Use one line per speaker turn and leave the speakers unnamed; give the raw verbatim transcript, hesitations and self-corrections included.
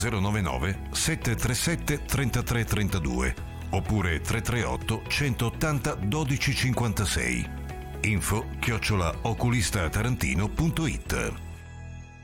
zero nove nove sette tre sette tre tre tre due oppure tre tre otto centottanta dodici cinquantasei. Info chiocciola oculistatarantino punto it.